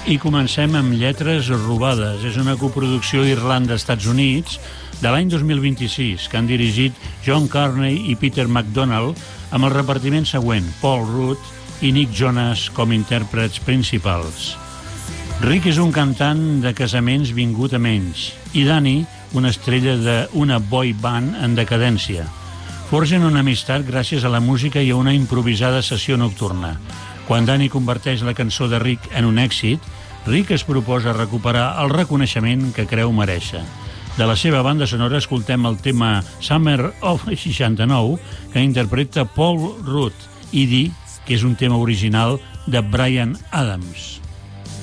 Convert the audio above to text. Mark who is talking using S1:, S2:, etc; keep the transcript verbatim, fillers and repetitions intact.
S1: I comencem amb Lletres robades. És una coproducció Irlanda-Estats Units de l'any dos mil vint-i-sis, que han dirigit John Carney i Peter MacDonald, amb el repartiment següent: Paul Rudd i Nick Jonas com intèrprets principals. Rick és un cantant de casaments vingut a menys, i Danny, una estrella d'una boy band en decadència. Forgen una amistat gràcies a la música i a una improvisada sessió nocturna. Quan Danny converteix la cançó de Rick en un èxit, Rick es proposa recuperar el reconeixement que creu merèixer. De la seva banda sonora escoltem el tema Summer of seixanta-nou, que interpreta Paul Rudd, i dir que és un tema original de Bryan Adams.